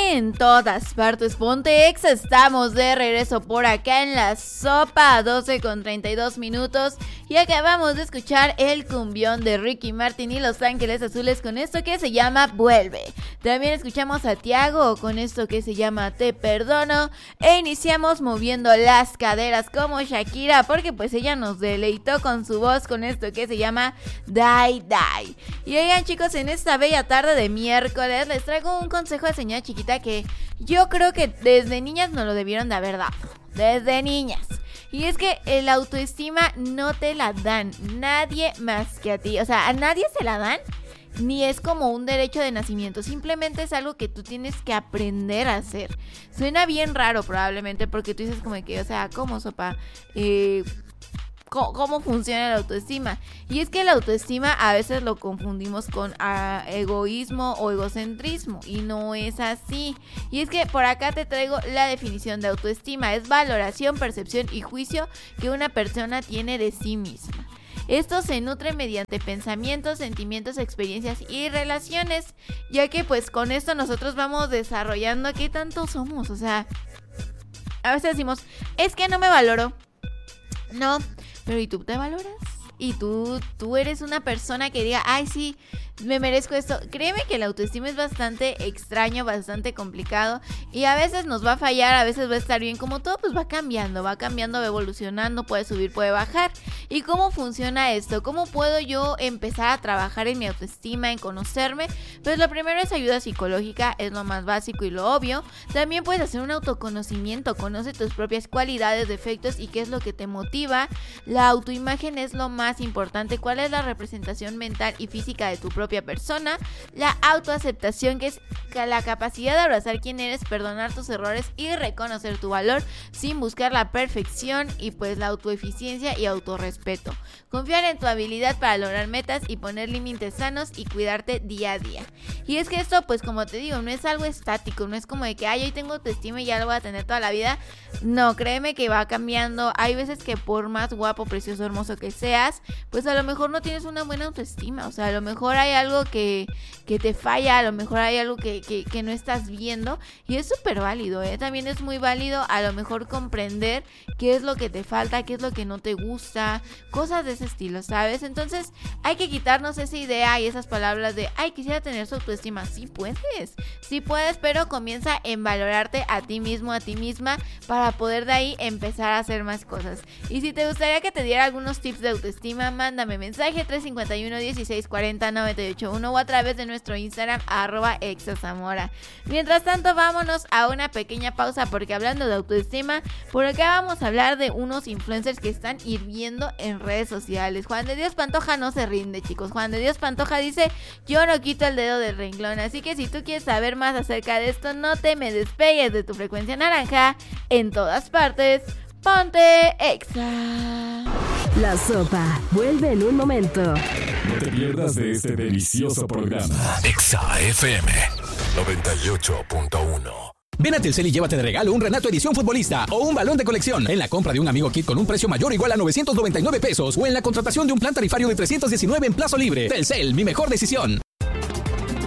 En todas partes, ponte Exa, estamos de regreso por acá en la sopa, 12:32 y acabamos de escuchar el cumbión de Ricky Martin y Los Ángeles Azules con esto que se llama Vuelve. También escuchamos a Tiago con esto que se llama Te Perdono e iniciamos moviendo las caderas como Shakira porque pues ella nos deleitó con su voz con esto que se llama Die Die. Y oigan chicos, en esta bella tarde de miércoles les traigo un consejo de señora chiquita que yo creo que desde niñas nos lo debieron de haber dado, desde niñas. Y es que el autoestima no te la dan nadie más que a ti, o sea, a nadie se la dan, ni es como un derecho de nacimiento, simplemente es algo que tú tienes que aprender a hacer. Suena bien raro probablemente porque tú dices como que, o sea, ¿cómo sopa? ¿Cómo funciona la autoestima? Y es que la autoestima a veces lo confundimos con egoísmo o egocentrismo y no es así. Y es que por acá te traigo la definición de autoestima. Es valoración, percepción y juicio que una persona tiene de sí misma. Esto se nutre mediante pensamientos, sentimientos, experiencias y relaciones, ya que pues con esto nosotros vamos desarrollando qué tanto somos. O sea, a veces decimos, es que no me valoro. No, pero ¿y tú te valoras? ¿Y tú eres una persona que diga, ay sí, me merezco esto? Créeme que la autoestima es bastante extraño, bastante complicado y a veces nos va a fallar, a veces va a estar bien, como todo pues va cambiando, va evolucionando, puede subir, puede bajar. ¿Y cómo funciona esto? ¿Cómo puedo yo empezar a trabajar en mi autoestima, en conocerme? Pues lo primero es ayuda psicológica, es lo más básico y lo obvio. También puedes hacer un autoconocimiento, conoce tus propias cualidades, defectos y qué es lo que te motiva. La autoimagen es lo más importante, cuál es la representación mental y física de tu propia persona. La autoaceptación, que es la capacidad de abrazar quién eres, perdonar tus errores y reconocer tu valor sin buscar la perfección. Y pues la autoeficiencia y autorrespeto, confiar en tu habilidad para lograr metas y poner límites sanos y cuidarte día a día. Y es que esto pues como te digo, no es algo estático, no es como de que ay, hoy tengo autoestima y ya lo voy a tener toda la vida. No, créeme que va cambiando. Hay veces que por más guapo, precioso, hermoso que seas, pues a lo mejor no tienes una buena autoestima, o sea, a lo mejor hay algo que te falla, a lo mejor hay algo que no estás viendo y es súper válido, también es muy válido a lo mejor comprender qué es lo que te falta, qué es lo que no te gusta, cosas de ese estilo, ¿sabes? Entonces hay que quitarnos esa idea y esas palabras de, ay, quisiera tener su autoestima. Sí puedes, pero comienza en valorarte a ti mismo, a ti misma, para poder de ahí empezar a hacer más cosas. Y si te gustaría que te diera algunos tips de autoestima, mándame mensaje 351-1640-981 o a través de nuestro Instagram @exazamora. Mientras tanto, vámonos a una pequeña pausa porque hablando de autoestima, por acá vamos a hablar de unos influencers que están hirviendo en redes sociales. Juan de Dios Pantoja no se rinde, chicos. Juan de Dios Pantoja dice, yo no quito el dedo del renglón. Así que si tú quieres saber más acerca de esto, no te me despegues de tu frecuencia naranja. En todas partes, ponte Exa. La sopa vuelve en un momento. No te pierdas de este delicioso programa. Exa FM 98.1. Ven a Telcel y llévate de regalo un Renato Edición Futbolista o un balón de colección en la compra de un Amigo Kit con un precio mayor o igual a 999 pesos o en la contratación de un plan tarifario de 319 en plazo libre. Telcel, mi mejor decisión.